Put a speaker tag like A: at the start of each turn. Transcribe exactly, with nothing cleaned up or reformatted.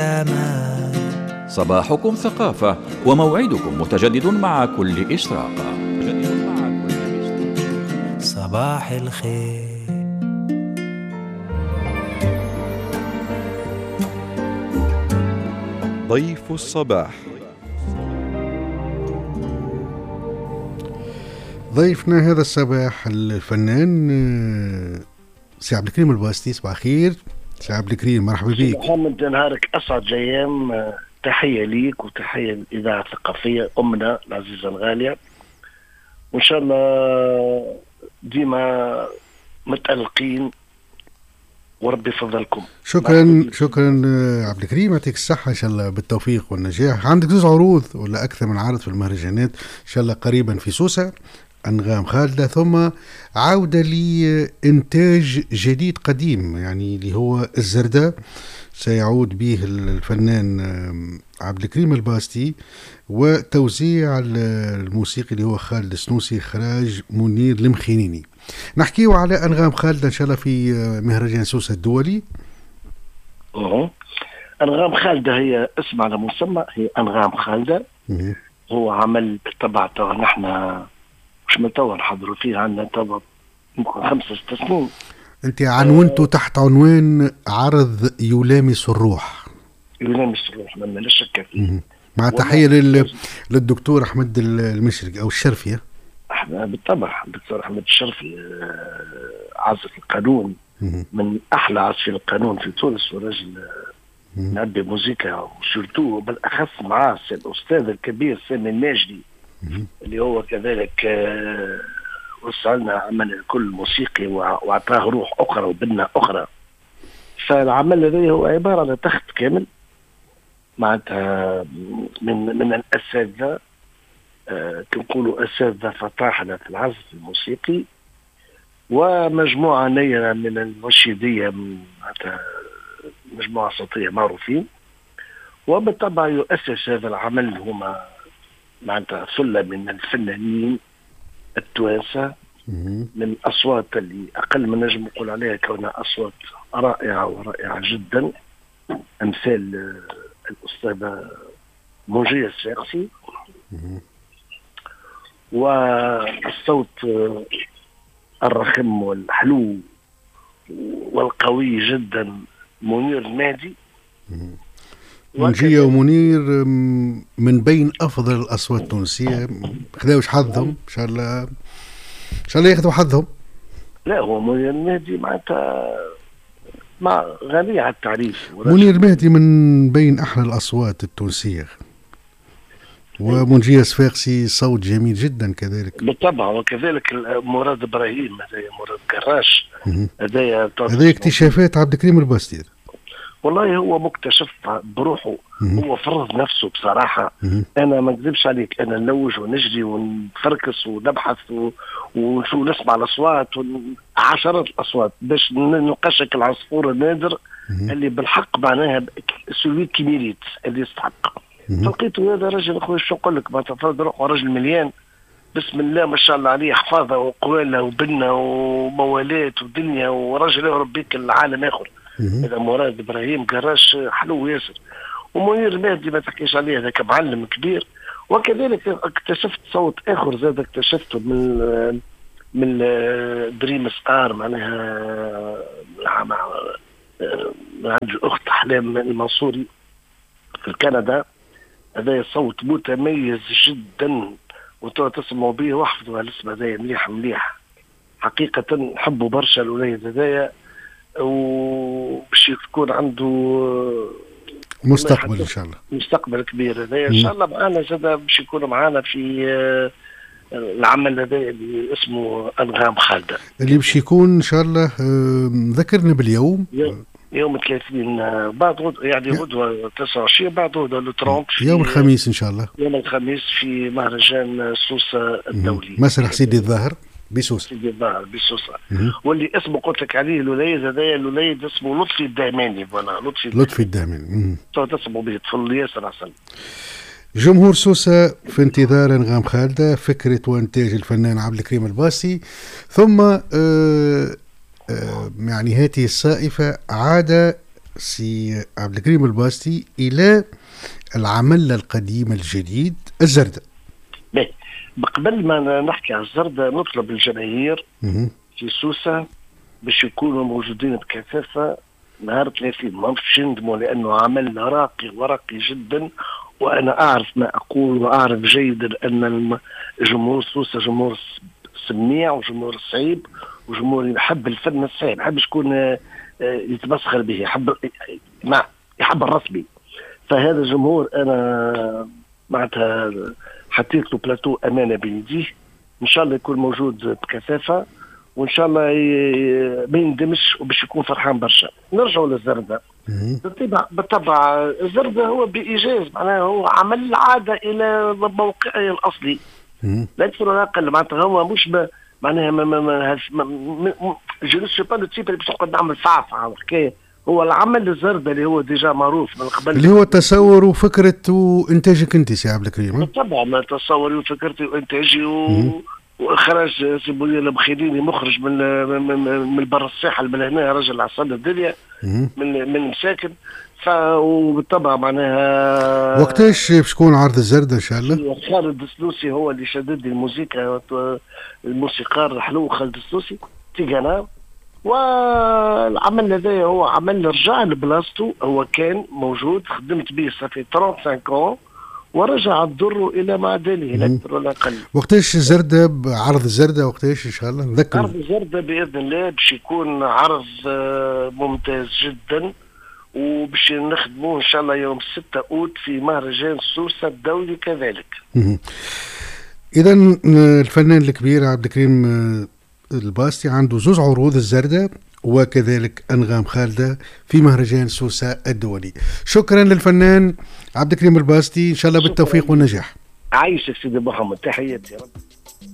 A: صباحكم ثقافة وموعدكم متجدد مع كل إشراقة.
B: صباح الخير.
C: ضيف الصباح.
D: ضيفنا هذا الصباح الفنان سي عبد الكريم الباسطي. صباح الخير سي عبد الكريم، مرحبا بك.
E: محمد، نهارك اسعد ايام. تحيه ليك وتحيه للاذاعه الثقافيه امنا العزيزه الغاليه، وان شاء الله ديما متألقين وربي يفضلكم.
D: شكرا شكرا عبد الكريم، يعطيك الصحه ان شاء الله بالتوفيق والنجاح. عندك زوج عروض ولا اكثر من عرض في المهرجانات ان شاء الله قريبا في سوسه، أنغام خالدة، ثم عودة لإنتاج جديد قديم يعني اللي هو الزردة، سيعود به الفنان عبد الكريم الباسطي، وتوزيع الموسيقي اللي هو خالد السنوسي، إخراج منير المخينيني. نحكيه على أنغام خالدة إن شاء الله في مهرجان سوسة الدولي.
E: أوه. أنغام خالدة هي اسم على مسمى، هي أنغام خالدة.
D: مه.
E: هو عمل بالطبع توا نحن مش من توا نحضروا فيه، عندنا توا يمكن خمسة ست سنين.
D: أنت عنونته تحت عنوان عرض يلامس الروح.
E: يلامس الروح من لا شك فيه.
D: مع تحية لل... للدكتور أحمد المشرق أو الشرفي.
E: بالطبع الدكتور أحمد الشرفي عازف القانون، من أحلى عازفين القانون في تونس، ورجل نعبي موسيقى، وشرتو بالأخص معاه الأستاذ الكبير سامي الناجدي اللي هو كذلك وسع لنا عمل كل موسيقي وأعطاه روح أخرى وبنة أخرى. فالعمل هذا هو عبارة عن تخت كامل معناتها من من الأساتذة، أه كنقولوا أساتذة فطاحلة في العزف الموسيقي، ومجموعة نيرة من المرشدية، معناتها مجموعة صوتية معروفين. وبالطبع يؤسس هذا العمل هما معناتها ثلة من الفنانين التوانسة، من أصوات اللي أقل من نجم نقول عليها كونها أصوات رائعة ورائعة جدا، أمثال الأستاذة منجية الساقسي، والصوت الرخم والحلو والقوي جدا منير المهدي.
D: منجية ومنير من بين أفضل الأصوات التونسية، خذاوش حظهم إن شاء الله، إن شاء الله ياخذوا حظهم.
E: لا، هو منير المهدي معناتها مع غني على التعريف.
D: منير المهدي من بين أحلى الأصوات التونسية، ومنجية السفاقسي صوت جميل جدا كذلك.
E: بالطبع، وكذلك مراد إبراهيم، هذا مراد كراش، هذا
D: هذا اكتشافات عبد الكريم الباسطي.
E: والله هو مكتشف بروحه. مم. هو فرض نفسه بصراحة. مم. أنا ما أكذبش عليك، أنا نلوج ونجري ونفركس ونبحث ونشوف نسمع الأصوات عشرات الأصوات باش نقشك العصفور النادر. مم. اللي بالحق معناها سلوي كيميريت اللي يستحق. فلقيته هذا رجل أخوي، شو نقول لك، ما تفرض روحه رجل مليان بسم الله ما شاء الله عليه، حفاظة وقوالة وبنة وموالات ودنيا، ورجل يهرب بيك العالم آخر. هذا مراد إبراهيم كراش حلو ياسر. ومنير المهدي ما تحكيش عليه، هذاك معلم كبير. وكذلك اكتشفت صوت آخر زاد اكتشفته من من دريم ستار، معناها من عند الأخت أحلام المنصوري في كندا. هذا صوت متميز جدا، وتو تسمعوا به واحفظوا الاسم هذايا مليح مليح حقيقة. نحبوا برشا الوليد هذايا، وباش يكون عنده
D: مستقبل ان شاء الله،
E: مستقبل كبير هذايا ان شاء الله. معنا زاد باش يكونوا معنا في العمل هذا اللي اسمه أنغام خالدة، اللي
D: باش يكون ان شاء الله. ذكرنا باليوم
E: يوم ثلاثين بعد غد، يعني غدوة تسعة وعشرين بعد غدوة الثلاثين،
D: يوم الخميس ان شاء الله،
E: يوم الخميس في مهرجان سوسة الدولي،
D: مسرح سيدي الظاهر بسوسة.
E: سيدي الظاهر بسوسة. واللي اسمه قلت لك عليه الوليد هذا، الوليد اسمه لطفي الدهماني. فوالا لطفي
D: لطفي الدهماني،
E: تو تسمعوا به طفل ياسر عسل.
D: جمهور سوسة في انتظار أنغام خالدة، فكرة وإنتاج الفنان عبد الكريم الباسطي. ثم آه آه يعني هذه الصائفة عاد سي عبد الكريم الباستي إلى العمل القديم الجديد الزردة.
E: باهي، قبل ما نحكي على الزردة نطلب الجماهير في سوسة باش يكونوا موجودين بكثافة نهار ثلاثين، ما باش يندموا، لأنه عمل راقي ورقي جدا. وأنا أعرف ما أقول وأعرف جيدا أن الجمهور سوسة جمهور سميع وجمهور صعيب وجمهور يحب الفن الصعيب، يحب يكون يتمسخر به، يحب ما يحب الرسمي. فهذا الجمهور أنا معناتها حطيت له بلاتو أمانة بيديه، إن شاء الله يكون موجود بكثافة، وإن شاء الله ما يندمش وباش يكون فرحان برشا. نرجعوا للزردة. بالطبع بالطبع الزردة هو بإيجاز، معناها هو عمل عادة إلى موقعه الأصلي لا أكثر ولا أقل. معناتها هو مش ب... معناها ما ما ما ما جو نو سو با لو تيب اللي باش نقعد نعمل فعفعة وحكاية. هو العمل الزردة اللي هو ديجا معروف من قبل،
D: اللي هو تصور وفكرة وإنتاجك أنت سي عبد الكريم.
E: بالطبع ما تصوري وفكرتي وإنتاجي و... واخراج سيبولي المخيليني مخرج من من من برا الساحه من هنا، راجل عصام الدنيا من من مساكن. ف وبالطبع معناها
D: وقتاش باش تكون عرض الزردة ان شاء الله؟
E: خالد السلوسي هو اللي شدد الموسيقى، الموسيقار الحلو خالد السلوسي تيغانا. والعمل هذا هو عمل رجع لبلاصتو، هو كان موجود خدمت به صافي خمسة وثلاثين ورجع الضر الى معدنه لا اكثر ولا اقل.
D: وقتاش الزردة عرض الزردة وقتاش ان شاء الله نذكر؟
E: عرض الزردة باذن الله باش يكون عرض ممتاز جدا، وباش نخدموه ان شاء الله يوم ستة أوت في مهرجان سوسة الدولي كذلك.
D: اذا الفنان الكبير عبد الكريم الباستي عنده زوج عروض، الزردة وكذلك أنغام خالدة في مهرجان سوسة الدولي. شكرا للفنان عبد الكريم الباستي، إن شاء الله بالتوفيق والنجاح.
E: عايشك سيدي محمد، تحياتي يا رب.